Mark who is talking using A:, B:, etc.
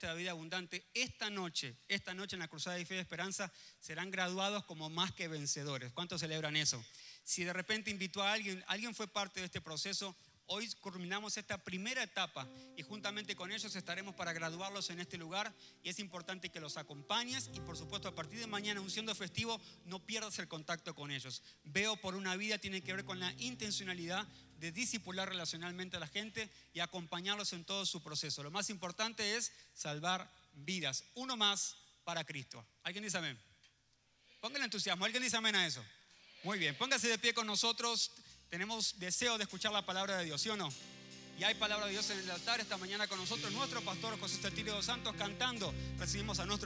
A: Celeste de Vida Abundante, esta noche en la Cruzada de Fe y Esperanza, serán graduados como más que vencedores. ¿Cuántos celebran eso? Si de repente invitó a alguien fue parte de este proceso, hoy culminamos esta primera etapa y juntamente con ellos estaremos para graduarlos en este lugar, y es importante que los acompañes y por supuesto a partir de mañana, aun siendo festivo, no pierdas el contacto con ellos. Veo por una vida tiene que ver con la intencionalidad de discipular relacionalmente a la gente y acompañarlos en todo su proceso. Lo más importante es salvar vidas, uno más para Cristo. ¿Alguien dice amén? Póngale entusiasmo. ¿Alguien dice amén a eso? Muy bien, póngase de pie con nosotros. Tenemos deseo de escuchar la palabra de Dios, ¿sí o no? Y hay palabra de Dios en el altar esta mañana con nosotros. Nuestro pastor José Estetilio dos Santos cantando. Recibimos a nuestro